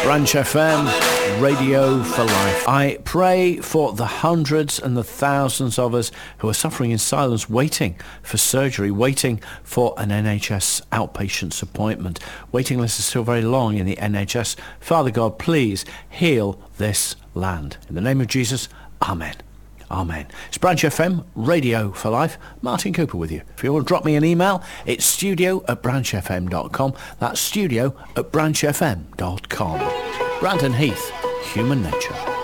Branch FM, Radio for Life. I pray for the hundreds and the thousands of us who are suffering in silence, waiting for surgery, waiting for an NHS outpatient's appointment. Waiting lists are still very long in the NHS. Father God, please heal this land. In the name of Jesus, Amen. Amen. It's Branch FM, Radio for Life. Martin Cooper with you. If you want to drop me an email, it's studio@branchfm.com. That's studio@branchfm.com. Brandon Heath, Human Nature.